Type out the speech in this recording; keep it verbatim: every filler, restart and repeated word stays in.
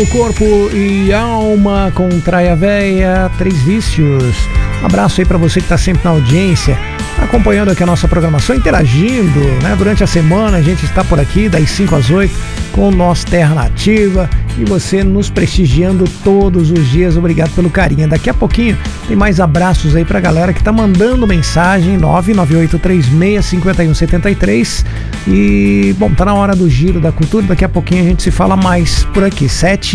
Corpo e Alma com Traia Véia, Três Vícios. Um abraço aí para você que está sempre na audiência, acompanhando aqui a nossa programação, interagindo, né? Durante a semana a gente está por aqui das cinco às oito com o nosso Terra Nativa e você nos prestigiando todos os dias. Obrigado pelo carinho. Daqui a pouquinho tem mais abraços aí pra galera que tá mandando mensagem nove nove oito três seis cinco um sete três. E bom, tá na hora do Giro da Cultura. Daqui a pouquinho a gente se fala mais por aqui, sete